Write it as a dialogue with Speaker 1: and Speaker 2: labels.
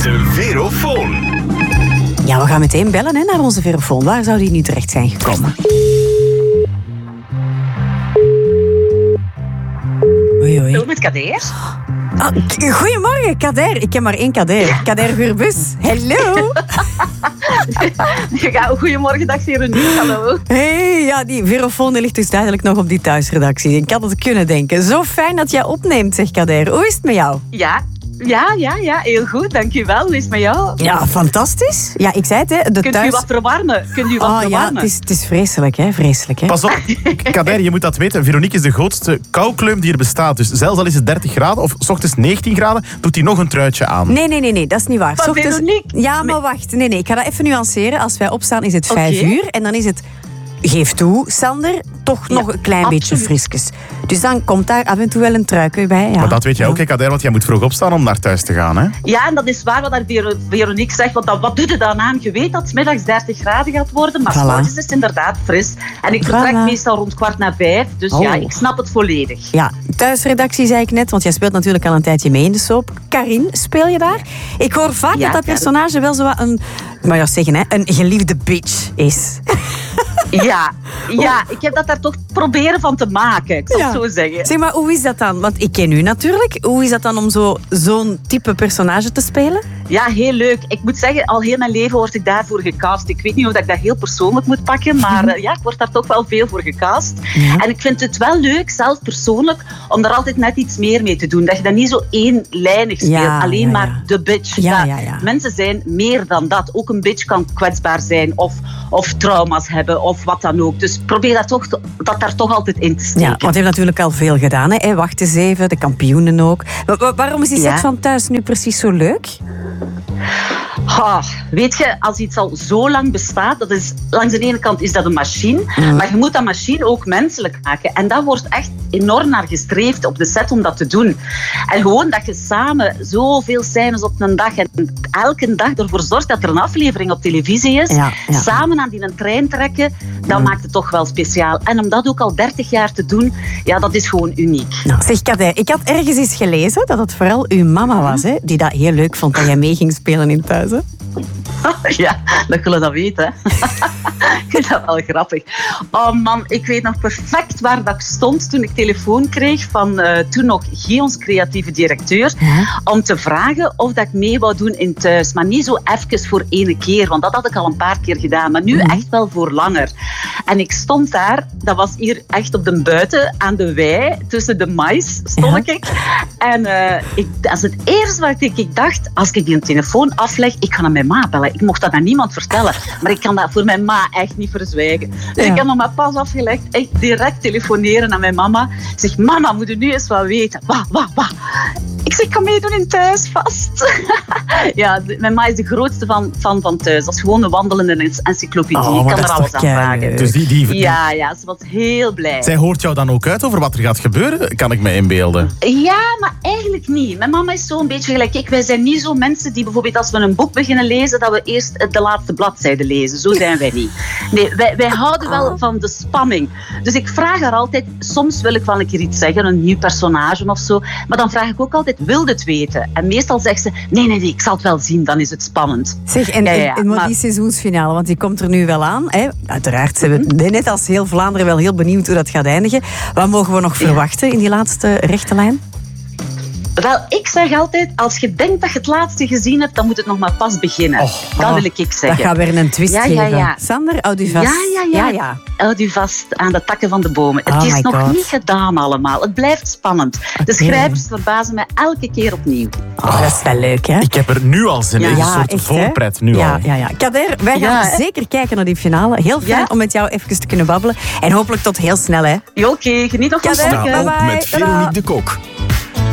Speaker 1: De Verofoon.
Speaker 2: Ja, we gaan meteen bellen naar onze Verofoon. Waar zou die nu terecht zijn gekomen? Oei, oei.
Speaker 3: Hallo, met Kader.
Speaker 2: Goedemorgen, Kader. Ik ken maar één Kader. Ja. Kader Vurbus. Hallo.
Speaker 3: Goedemorgen, dag Veronique. Hallo.
Speaker 2: Hey, ja, die Verofoon ligt dus duidelijk nog op die thuisredactie. Ik had het kunnen denken. Zo fijn dat jij opneemt, zegt Kader. Hoe is het met jou?
Speaker 3: Ja, heel goed, dankjewel. Hoe is het met jou?
Speaker 2: Ja, fantastisch. Ja, ik zei het, hè.
Speaker 3: Kunt u wat verwarmen?
Speaker 2: Ja, het is vreselijk, hè. Vreselijk, hè.
Speaker 4: Pas op, Kader, je moet dat weten. Veronique is de grootste koukleum die er bestaat. Dus zelfs al is het 30 graden of 's ochtends 19 graden, doet hij nog een truitje aan.
Speaker 2: Nee, dat is niet waar.
Speaker 3: Maar Veronique...
Speaker 2: Ja, maar wacht. Nee, ik ga dat even nuanceren. Als wij opstaan is het 5 uur en dan is het... Geef toe, Sander, toch nog een klein beetje frisjes. Dus dan komt daar af en toe wel een truikje bij. Ja.
Speaker 4: Maar dat weet jij ook, hè, Kader, want jij moet vroeg opstaan om naar thuis te gaan. Hè?
Speaker 3: Ja, en dat is waar wat Veronique zegt. Want wat doet het dan aan? Je weet dat het 's middags 30 graden gaat worden, maar 's morgens is het inderdaad fris. En ik vertrek meestal rond 4:15, dus ja, ik snap het volledig.
Speaker 2: Ja, thuisredactie zei ik net, want jij speelt natuurlijk al een tijdje mee in de soap. Karin, speel je daar? Ik hoor vaak dat personage wel zo wat een geliefde bitch is.
Speaker 3: Ja, ik heb dat daar toch proberen van te maken, ik zal het zo zeggen.
Speaker 2: Zeg maar, hoe is dat dan? Want ik ken u natuurlijk. Hoe is dat dan om zo'n type personage te spelen?
Speaker 3: Ja, heel leuk. Ik moet zeggen, al heel mijn leven word ik daarvoor gecast. Ik weet niet of ik dat heel persoonlijk moet pakken, maar ik word daar toch wel veel voor gecast. Ja. En ik vind het wel leuk, zelf persoonlijk, om daar altijd net iets meer mee te doen. Dat je dat niet zo eenlijnig speelt, alleen maar de bitch. Mensen zijn meer dan dat. Ook een bitch kan kwetsbaar zijn of trauma's hebben of wat dan ook. Dus probeer dat daar toch altijd in te steken.
Speaker 2: Ja, want je hebt natuurlijk al veel gedaan. Hè? Wacht eens even, de kampioenen ook. Waarom is die set van thuis nu precies zo leuk?
Speaker 3: Weet je, als iets al zo lang bestaat, dat is, langs de ene kant is dat een machine, maar je moet dat machine ook menselijk maken. En daar wordt echt enorm naar gestreefd op de set om dat te doen. En gewoon dat je samen zoveel scènes op een dag en elke dag ervoor zorgt dat er een aflevering op televisie is, samen aan die trein trekken, dat maakt het toch wel speciaal. En om dat ook al 30 jaar te doen, ja, dat is gewoon uniek.
Speaker 2: Nou, zeg Kader, ik had ergens eens gelezen dat het vooral uw mama was, hè, die dat heel leuk vond dat jij mee ging spelen in thuis. Hè?
Speaker 3: Ja, dat jullie dat weten. Ik vind dat wel grappig. Oh man, ik weet nog perfect waar dat ik stond toen ik telefoon kreeg van toen nog Guy, ons creatieve directeur, om te vragen of dat ik mee wou doen in thuis. Maar niet zo even voor ene keer, want dat had ik al een paar keer gedaan. Maar nu echt wel voor langer. En ik stond daar, dat was hier echt op de buiten, aan de wei, tussen de mais stond ik. En dat is het eerste wat ik dacht, als ik die telefoon afleg, ik ga naar mijn ma bellen. Ik mocht dat aan niemand vertellen, maar ik kan dat voor mijn ma echt niet verzwijgen. Dus ik heb nog maar pas afgelegd, echt direct telefoneren naar mijn mama. Ik zeg, mama, moet je nu eens wat weten? Wat? Ik zeg, ik kan meedoen in thuis vast. Ja, mijn ma is de grootste van thuis. Dat is gewoon een wandelende encyclopedie. Ik kan er alles aan vragen.
Speaker 4: Dus
Speaker 3: Ja, ze was heel blij.
Speaker 4: Zij hoort jou dan ook uit over wat er gaat gebeuren, kan ik me inbeelden?
Speaker 3: Ja, maar eigenlijk niet. Mijn mama is zo'n beetje gelijk ik. Wij zijn niet zo mensen die bijvoorbeeld als we een boek beginnen lezen, dat we eerst de laatste bladzijde lezen. Zo zijn wij niet. Nee, wij houden wel van de spanning. Dus ik vraag haar altijd, soms wil ik wel een keer iets zeggen, een nieuw personage of zo, maar dan vraag ik ook altijd, wil je het weten? En meestal zegt ze, nee, ik zal het wel zien, dan is het spannend.
Speaker 2: Zeg, en die seizoensfinale, want die komt er nu wel aan. Hè? Uiteraard zijn we net als heel Vlaanderen wel heel benieuwd hoe dat gaat eindigen. Wat mogen we nog verwachten in die laatste rechte lijn?
Speaker 3: Wel, ik zeg altijd, als je denkt dat je het laatste gezien hebt, dan moet het nog maar pas beginnen. Dat wil ik zeggen.
Speaker 2: Dat gaat weer een twist geven. Sander, houd u vast.
Speaker 3: Ja. Houd u vast aan de takken van de bomen. Het is nog niet gedaan allemaal. Het blijft spannend. De schrijvers verbazen mij elke keer opnieuw.
Speaker 2: Dat is wel leuk, hè?
Speaker 4: Ik heb er nu al zin in. Een soort echt, voorpret nu al.
Speaker 2: Ja. Kader, wij gaan zeker kijken naar die finale. Heel fijn om met jou even te kunnen babbelen. En hopelijk tot heel snel, hè?
Speaker 3: Oké, geniet nog van
Speaker 1: Sta op met Veronique de Kok.